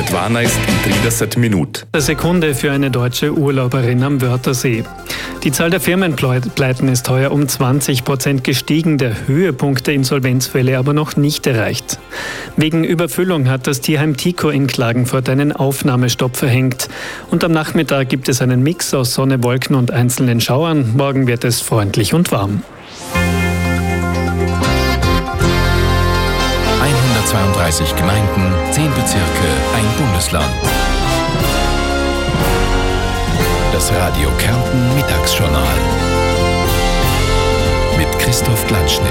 David Warner ist in 30 Minuten. Eine Sekunde für eine deutsche Urlauberin am Wörthersee. Die Zahl der Firmenpleiten ist heuer um 20% gestiegen, der Höhepunkt der Insolvenzfälle aber noch nicht erreicht. Wegen Überfüllung hat das Tierheim Tico in Klagenfurt einen Aufnahmestopp verhängt. Und am Nachmittag gibt es einen Mix aus Sonne, Wolken und einzelnen Schauern. Morgen wird es freundlich und warm. 132 Gemeinden, 10 Bezirke, ein Bundesland. Das Radio Kärnten Mittagsjournal mit Christoph Glatschnik.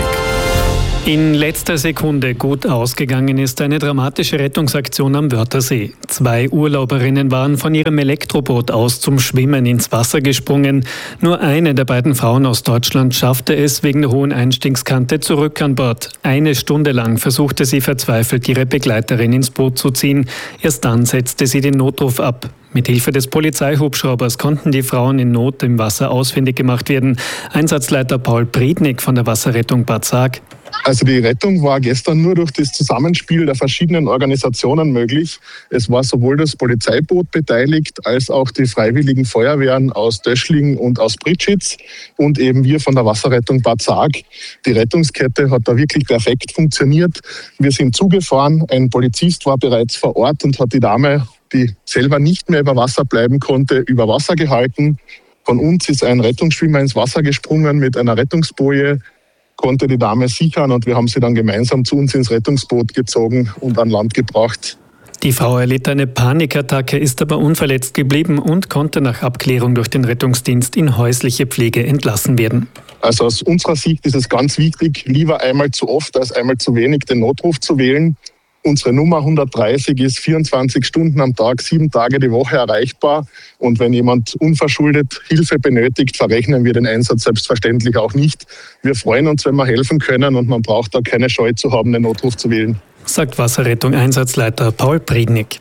In letzter Sekunde gut ausgegangen ist eine dramatische Rettungsaktion am Wörthersee. 2 Urlauberinnen waren von ihrem Elektroboot aus zum Schwimmen ins Wasser gesprungen. Nur eine der beiden Frauen aus Deutschland schaffte es wegen der hohen Einstiegskante zurück an Bord. 1 Stunde lang versuchte sie verzweifelt, ihre Begleiterin ins Boot zu ziehen. Erst dann setzte sie den Notruf ab. Mit Hilfe des Polizeihubschraubers konnten die Frauen in Not im Wasser ausfindig gemacht werden. Einsatzleiter Paul Priednik von der Wasserrettung Bad Saag. Also die Rettung war gestern nur durch das Zusammenspiel der verschiedenen Organisationen möglich. Es war sowohl das Polizeiboot beteiligt, als auch die freiwilligen Feuerwehren aus Döschling und aus Pritschitz und eben wir von der Wasserrettung Bad Saag. Die Rettungskette hat da wirklich perfekt funktioniert. Wir sind zugefahren, ein Polizist war bereits vor Ort und hat die Dame, die selber nicht mehr über Wasser bleiben konnte, über Wasser gehalten. Von uns ist ein Rettungsschwimmer ins Wasser gesprungen mit einer Rettungsboje, konnte die Dame sichern und wir haben sie dann gemeinsam zu uns ins Rettungsboot gezogen und an Land gebracht. Die Frau erlitt eine Panikattacke, ist aber unverletzt geblieben und konnte nach Abklärung durch den Rettungsdienst in häusliche Pflege entlassen werden. Also aus unserer Sicht ist es ganz wichtig, lieber einmal zu oft als einmal zu wenig den Notruf zu wählen. Unsere Nummer 130 ist 24 Stunden am Tag, 7 Tage die Woche erreichbar. Und wenn jemand unverschuldet Hilfe benötigt, verrechnen wir den Einsatz selbstverständlich auch nicht. Wir freuen uns, wenn wir helfen können und man braucht da keine Scheu zu haben, den Notruf zu wählen. Sagt Wasserrettung-Einsatzleiter Paul Priednik.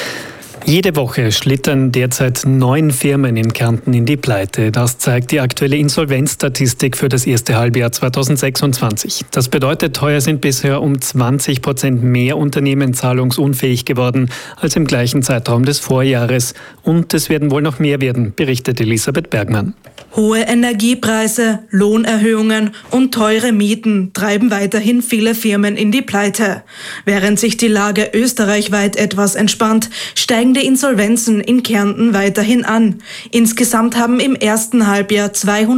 Jede Woche schlittern derzeit 9 Firmen in Kärnten in die Pleite. Das zeigt die aktuelle Insolvenzstatistik für das erste Halbjahr 2026. Das bedeutet, heuer sind bisher um 20% mehr Unternehmen zahlungsunfähig geworden als im gleichen Zeitraum des Vorjahres. Und es werden wohl noch mehr werden, berichtet Elisabeth Bergmann. Hohe Energiepreise, Lohnerhöhungen und teure Mieten treiben weiterhin viele Firmen in die Pleite. Während sich die Lage österreichweit etwas entspannt, steigen die Insolvenzen in Kärnten weiterhin an. Insgesamt haben im ersten Halbjahr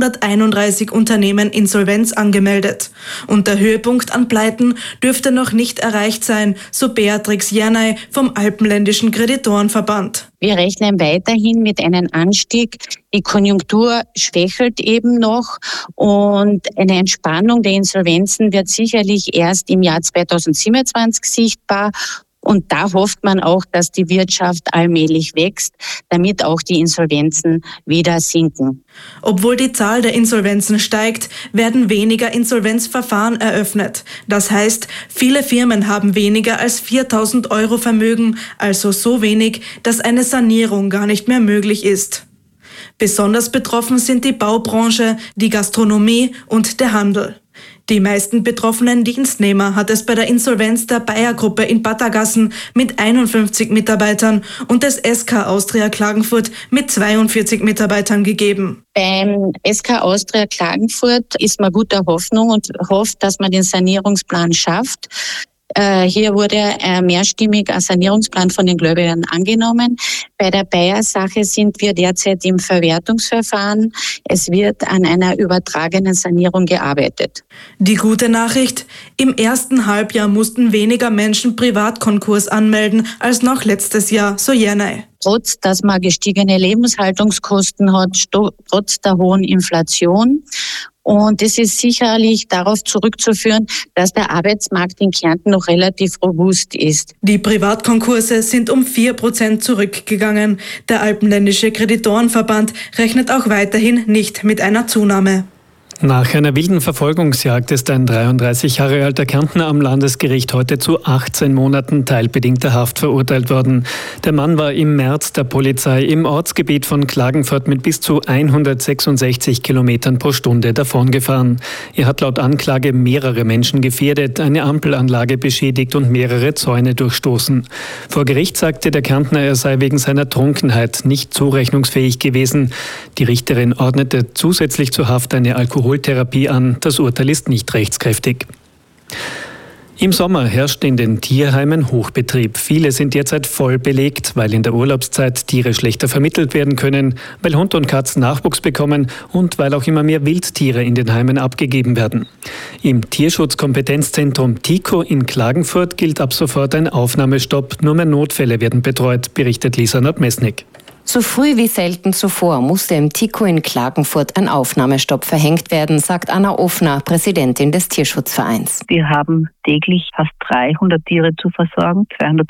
231 Unternehmen Insolvenz angemeldet. Und der Höhepunkt an Pleiten dürfte noch nicht erreicht sein, so Beatrix Janay vom Alpenländischen Kreditorenverband. Wir rechnen weiterhin mit einem Anstieg. Die Konjunktur schwächelt eben noch und eine Entspannung der Insolvenzen wird sicherlich erst im Jahr 2027 sichtbar. Und da hofft man auch, dass die Wirtschaft allmählich wächst, damit auch die Insolvenzen wieder sinken. Obwohl die Zahl der Insolvenzen steigt, werden weniger Insolvenzverfahren eröffnet. Das heißt, viele Firmen haben weniger als 4.000 € Vermögen, also so wenig, dass eine Sanierung gar nicht mehr möglich ist. Besonders betroffen sind die Baubranche, die Gastronomie und der Handel. Die meisten betroffenen Dienstnehmer hat es bei der Insolvenz der Bayer-Gruppe in Battergassen mit 51 Mitarbeitern und des SK Austria Klagenfurt mit 42 Mitarbeitern gegeben. Beim SK Austria Klagenfurt ist man guter Hoffnung und hofft, dass man den Sanierungsplan schafft. Hier wurde mehrstimmig ein Sanierungsplan von den Gläubigern angenommen. Bei der Bayer-Sache sind wir derzeit im Verwertungsverfahren. Es wird an einer übertragenen Sanierung gearbeitet. Die gute Nachricht: Im ersten Halbjahr mussten weniger Menschen Privatkonkurs anmelden als noch letztes Jahr, so Janay. Trotz, dass man gestiegene Lebenshaltungskosten hat, trotz der hohen Inflation. Und es ist sicherlich darauf zurückzuführen, dass der Arbeitsmarkt in Kärnten noch relativ robust ist. Die Privatkonkurse sind um 4% zurückgegangen. Der Alpenländische Kreditorenverband rechnet auch weiterhin nicht mit einer Zunahme. Nach einer wilden Verfolgungsjagd ist ein 33 Jahre alter Kärntner am Landesgericht heute zu 18 Monaten teilbedingter Haft verurteilt worden. Der Mann war im März der Polizei im Ortsgebiet von Klagenfurt mit bis zu 166 Kilometern pro Stunde davongefahren. Er hat laut Anklage mehrere Menschen gefährdet, eine Ampelanlage beschädigt und mehrere Zäune durchstoßen. Vor Gericht sagte der Kärntner, er sei wegen seiner Trunkenheit nicht zurechnungsfähig gewesen. Die Richterin ordnete zusätzlich zur Haft eine Alkoholtherapie an. Das Urteil ist nicht rechtskräftig. Im Sommer herrscht in den Tierheimen Hochbetrieb. Viele sind derzeit voll belegt, weil in der Urlaubszeit Tiere schlechter vermittelt werden können, weil Hund und Katz Nachwuchs bekommen und weil auch immer mehr Wildtiere in den Heimen abgegeben werden. Im Tierschutzkompetenzzentrum TIKO in Klagenfurt gilt ab sofort ein Aufnahmestopp. Nur mehr Notfälle werden betreut, berichtet Lisa Nordmesnik. So früh wie selten zuvor musste im TIKO in Klagenfurt ein Aufnahmestopp verhängt werden, sagt Anna Offner, Präsidentin des Tierschutzvereins. Wir haben täglich fast 300 Tiere zu versorgen,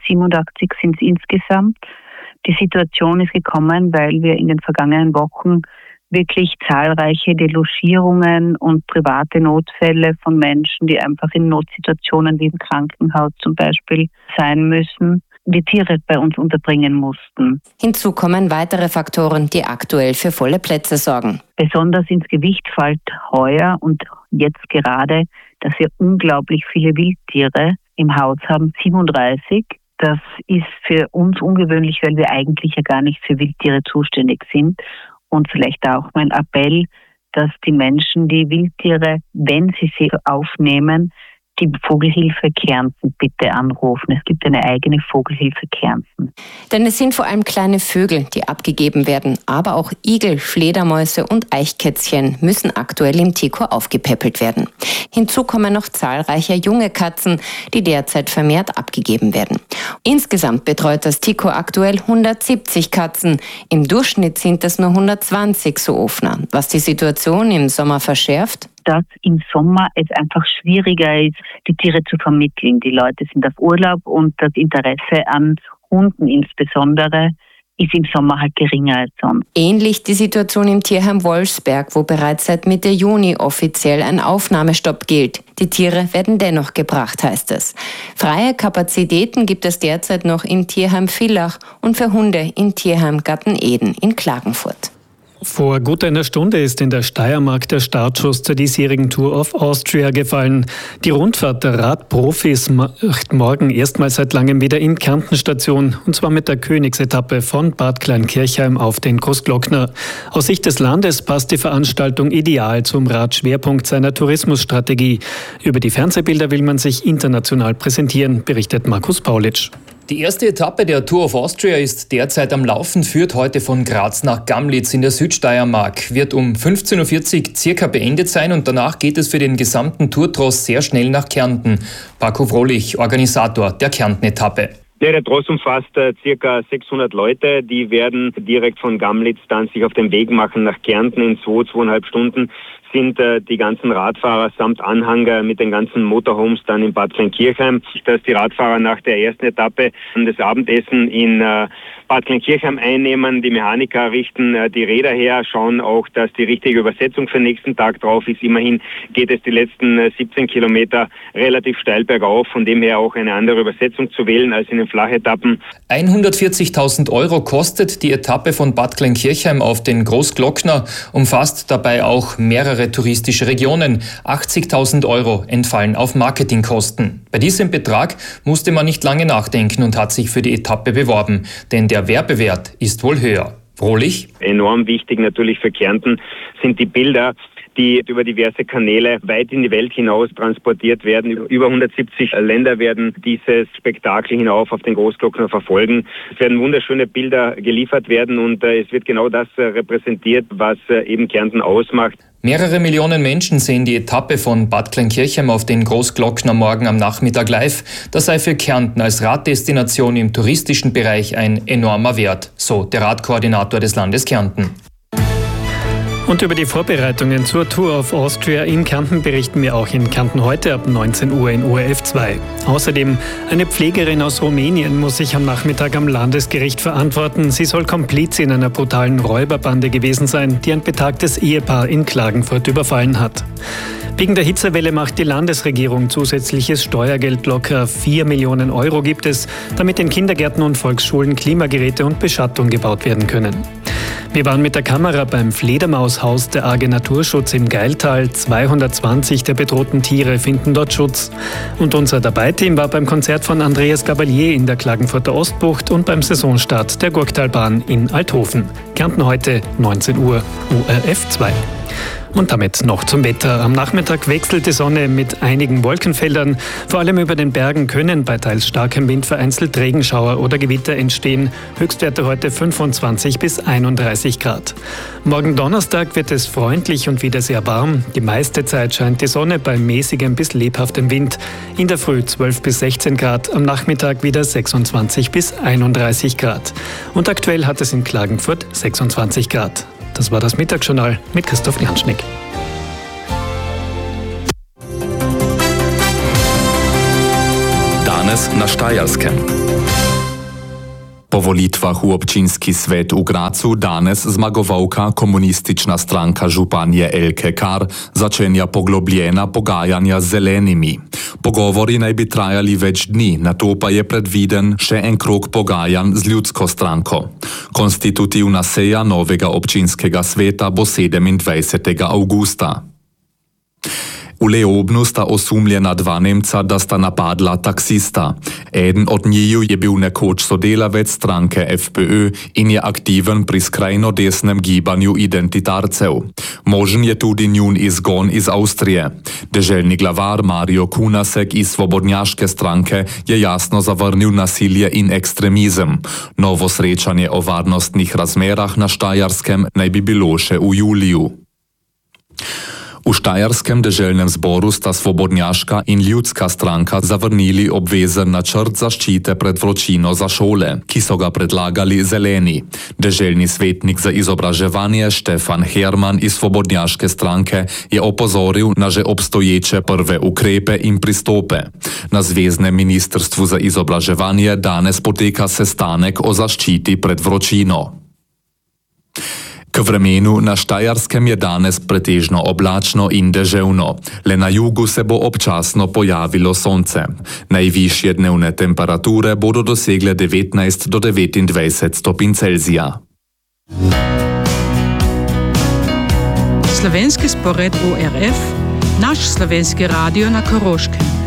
287 sind es insgesamt. Die Situation ist gekommen, weil wir in den vergangenen Wochen wirklich zahlreiche Delogierungen und private Notfälle von Menschen, die einfach in Notsituationen wie im Krankenhaus zum Beispiel sein müssen, die Tiere bei uns unterbringen mussten. Hinzu kommen weitere Faktoren, die aktuell für volle Plätze sorgen. Besonders ins Gewicht fällt heuer und jetzt gerade, dass wir unglaublich viele Wildtiere im Haus haben, 37. Das ist für uns ungewöhnlich, weil wir eigentlich ja gar nicht für Wildtiere zuständig sind. Und vielleicht auch mein Appell, dass die Menschen die Wildtiere, wenn sie aufnehmen, die Vogelhilfe Kärnten bitte anrufen. Es gibt eine eigene Vogelhilfe Kärnten. Denn es sind vor allem kleine Vögel, die abgegeben werden. Aber auch Igel, Fledermäuse und Eichkätzchen müssen aktuell im TIKO aufgepäppelt werden. Hinzu kommen noch zahlreiche junge Katzen, die derzeit vermehrt abgegeben werden. Insgesamt betreut das TIKO aktuell 170 Katzen. Im Durchschnitt sind es nur 120, so Offner. Was die Situation im Sommer verschärft? Dass im Sommer es einfach schwieriger ist, die Tiere zu vermitteln. Die Leute sind auf Urlaub und das Interesse an Hunden insbesondere ist im Sommer halt geringer als sonst. Ähnlich die Situation im Tierheim Wolfsberg, wo bereits seit Mitte Juni offiziell ein Aufnahmestopp gilt. Die Tiere werden dennoch gebracht, heißt es. Freie Kapazitäten gibt es derzeit noch im Tierheim Villach und für Hunde im Tierheim Garteneden in Klagenfurt. Vor gut einer Stunde ist in der Steiermark der Startschuss zur diesjährigen Tour of Austria gefallen. Die Rundfahrt der Radprofis macht morgen erstmals seit langem wieder in Kärnten Station, und zwar mit der Königsetappe von Bad Kleinkirchheim auf den Großglockner. Aus Sicht des Landes passt die Veranstaltung ideal zum Radschwerpunkt seiner Tourismusstrategie. Über die Fernsehbilder will man sich international präsentieren, berichtet Markus Paulitsch. Die erste Etappe der Tour of Austria ist derzeit am Laufen, führt heute von Graz nach Gamlitz in der Südsteiermark, wird um 15.40 Uhr circa beendet sein und danach geht es für den gesamten Tourtross sehr schnell nach Kärnten. Paco Frohlich, Organisator der Kärnten-Etappe. Ja, der Tross umfasst circa 600 Leute, die werden direkt von Gamlitz dann sich auf den Weg machen nach Kärnten. In 2,5 Stunden sind die ganzen Radfahrer samt Anhang mit den ganzen Motorhomes dann in Bad Kleinkirchheim. Dass die Radfahrer nach der ersten Etappe das Abendessen in Bad Kleinkirchheim einnehmen, die Mechaniker richten die Räder her, schauen auch, dass die richtige Übersetzung für den nächsten Tag drauf ist. Immerhin geht es die letzten 17 Kilometer relativ steil bergauf, von dem her auch eine andere Übersetzung zu wählen als in den Flachetappen. 140.000 € kostet die Etappe von Bad Kleinkirchheim auf den Großglockner, umfasst dabei auch mehrere touristische Regionen. 80.000 € entfallen auf Marketingkosten. Bei diesem Betrag musste man nicht lange nachdenken und hat sich für die Etappe beworben, denn der Werbewert ist wohl höher. Frohlich? Enorm wichtig natürlich für Kärnten sind die Bilder, die über diverse Kanäle weit in die Welt hinaus transportiert werden. Über 170 Länder werden dieses Spektakel hinauf auf den Großglockner verfolgen. Es werden wunderschöne Bilder geliefert werden und es wird genau das repräsentiert, was eben Kärnten ausmacht. Mehrere Millionen Menschen sehen die Etappe von Bad Kleinkirchheim auf den Großglockner morgen am Nachmittag live. Das sei für Kärnten als Raddestination im touristischen Bereich ein enormer Wert, so der Radkoordinator des Landes Kärnten. Und über die Vorbereitungen zur Tour of Austria in Kärnten berichten wir auch in Kärnten heute ab 19 Uhr in ORF 2. Außerdem, eine Pflegerin aus Rumänien muss sich am Nachmittag am Landesgericht verantworten. Sie soll Komplizin einer brutalen Räuberbande gewesen sein, die ein betagtes Ehepaar in Klagenfurt überfallen hat. Wegen der Hitzewelle macht die Landesregierung zusätzliches Steuergeld locker. 4 Millionen Euro gibt es, damit in Kindergärten und Volksschulen Klimageräte und Beschattung gebaut werden können. Wir waren mit der Kamera beim Fledermaushaus der AG Naturschutz im Geiltal. 220 der bedrohten Tiere finden dort Schutz. Und unser Dabei-Team war beim Konzert von Andreas Gabalier in der Klagenfurter Ostbucht und beim Saisonstart der Gurktalbahn in Althofen. Kärnten heute, 19 Uhr, ORF 2. Und damit noch zum Wetter. Am Nachmittag wechselt die Sonne mit einigen Wolkenfeldern. Vor allem über den Bergen können bei teils starkem Wind vereinzelt Regenschauer oder Gewitter entstehen. Höchstwerte heute 25 bis 31 Grad. Morgen Donnerstag wird es freundlich und wieder sehr warm. Die meiste Zeit scheint die Sonne bei mäßigem bis lebhaftem Wind. In der Früh 12 bis 16 Grad, am Nachmittag wieder 26 bis 31 Grad. Und aktuell hat es in Klagenfurt 26 Grad. Das war das Mittagsjournal mit Christoph Janschnick. Danes na Štajerskem. Po volitvah v občinski svet v Gracu danes zmagovalka komunistična stranka županje Elke Kar začenja poglobljena pogajanja z zelenimi. Pogovori naj bi trajali več dni, nato pa je predviden še en krog pogajanj z ljudsko stranko. Konstitutivna seja novega občinskega sveta bo 27. avgusta. V Leobnu sta osumljena dva Nemca, da sta napadla taksista. Eden od njiju je bil nekoč sodelavec stranke FPÖ in je aktiven pri skrajno desnem gibanju identitarcev. Možen je tudi njun izgon iz Avstrije. Deželni glavar Mario Kunasek iz svobodnjaške stranke je jasno zavrnil nasilje in ekstremizem. Novo srečanje o varnostnih razmerah na Štajerskem naj bi bilo še v juliju. V Štajerskem deželnem zboru sta svobodnjaška in ljudska stranka zavrnili obvezen načrt zaščite pred vročino za šole, ki so ga predlagali zeleni. Deželni svetnik za izobraževanje Štefan Herman iz svobodnjaške stranke je opozoril na že obstoječe prve ukrepe in pristope. Na Zveznem ministrstvu za izobraževanje danes poteka sestanek o zaščiti pred vročino. K vremenu na Štajerskem je danes pretežno oblačno in deževno. Le na jugu se bo občasno pojavilo sonce. Najvišje dnevne temperature bodo dosegle 19 do 29 stopinj Celzija. Slovenski spored ORF, naš slovenski radio na Koroškem.